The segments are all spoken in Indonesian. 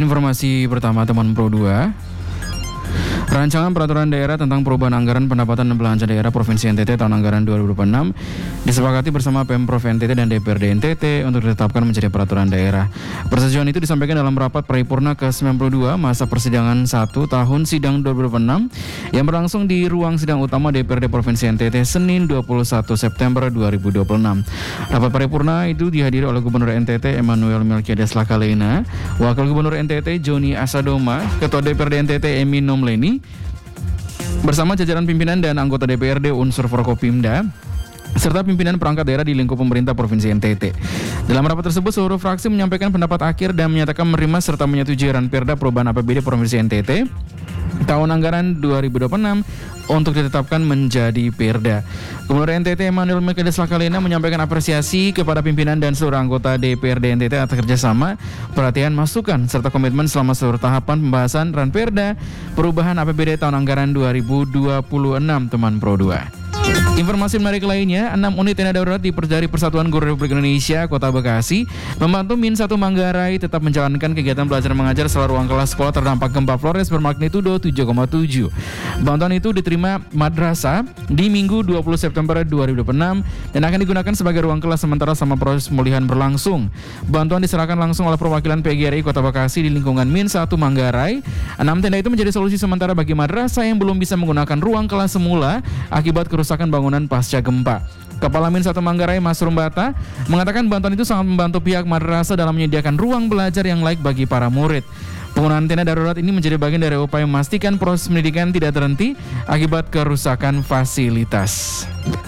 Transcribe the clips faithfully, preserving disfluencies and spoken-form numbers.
Informasi pertama teman Pro dua. Rancangan Peraturan Daerah tentang Perubahan Anggaran Pendapatan dan Belanja Daerah Provinsi N T T tahun anggaran dua ribu dua puluh enam disepakati bersama Pemprov N T T dan D P R D N T T untuk ditetapkan menjadi peraturan daerah. Persetujuan itu disampaikan dalam rapat paripurna ke sembilan puluh dua masa persidangan satu tahun sidang dua ribu dua puluh enam yang berlangsung di ruang sidang utama D P R D Provinsi N T T Senin dua puluh satu September dua ribu dua puluh enam. Rapat paripurna itu dihadiri oleh Gubernur N T T Emmanuel Melkiades Lakalena, Wakil Gubernur N T T Joni Asadoma, Ketua D P R D N T T Emi Nomleni, bersama jajaran pimpinan dan anggota D P R D unsur Forkopimda serta pimpinan perangkat daerah di lingkup pemerintah Provinsi N T T. Dalam rapat tersebut, seluruh fraksi menyampaikan pendapat akhir dan menyatakan menerima serta menyetujui Ranperda Perubahan A P B D Provinsi N T T tahun anggaran dua ribu dua puluh enam untuk ditetapkan menjadi Perda. Gubernur N T T Emmanuel Melkiades Lakalena menyampaikan apresiasi kepada pimpinan dan seluruh anggota D P R D N T T atas kerjasama, perhatian, masukan, serta komitmen selama seluruh tahapan pembahasan Ranperda Perubahan A P B D tahun anggaran dua ribu dua puluh enam, teman Pro dua. Informasi menarik lainnya, enam unit tenda darurat di dari Persatuan Guru Republik Indonesia Kota Bekasi membantu Min satu Manggarai tetap menjalankan kegiatan belajar mengajar setelah ruang kelas sekolah terdampak gempa Flores bermagnitudo tujuh koma tujuh. Bantuan itu diterima madrasah di Minggu dua puluh September dua ribu dua puluh enam dan akan digunakan sebagai ruang kelas sementara selama proses pemulihan berlangsung. Bantuan diserahkan langsung oleh perwakilan P G R I Kota Bekasi di lingkungan Min satu Manggarai. Enam tenda itu menjadi solusi sementara bagi madrasah yang belum bisa menggunakan ruang kelas semula akibat kerusakan bangunan pasca gempa. Kepala Min satu Manggarai Mas Rumbata mengatakan bantuan itu sangat membantu pihak madrasah dalam menyediakan ruang belajar yang layak bagi para murid. Penggunaan tenda darurat ini menjadi bagian dari upaya memastikan proses pendidikan tidak terhenti akibat kerusakan fasilitas.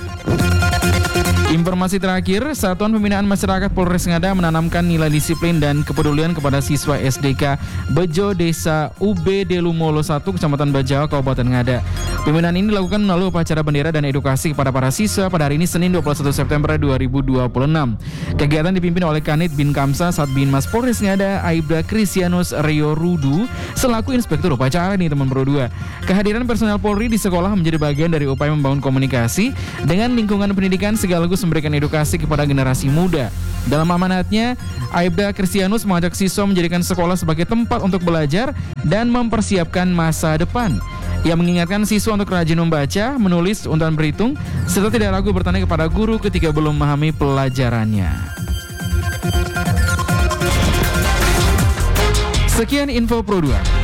Informasi terakhir, Satuan Pembinaan Masyarakat Polres Ngada menanamkan nilai disiplin dan kepedulian kepada siswa S D K Bejo Desa U B Delumolo satu Kecamatan Bajawa, Kabupaten Ngada. Pembinaan ini dilakukan melalui upacara bendera dan edukasi kepada para siswa pada hari ini Senin dua puluh satu September dua ribu dua puluh enam. Kegiatan dipimpin oleh Kanit Bin Kamsa Satbinmas Polres Ngada Aibda Krisianus Rio Rudu selaku inspektur upacara nih teman Pro dua. Kehadiran personel Polri di sekolah menjadi bagian dari upaya membangun komunikasi dengan lingkungan pendidikan sekaligus memberikan edukasi kepada generasi muda. Dalam amanatnya, Aibda Kristianus mengajak siswa menjadikan sekolah sebagai tempat untuk belajar dan mempersiapkan masa depan. Ia mengingatkan siswa untuk rajin membaca, menulis, dan berhitung, serta tidak ragu bertanya kepada guru ketika belum memahami pelajarannya. Sekian info Pro dua.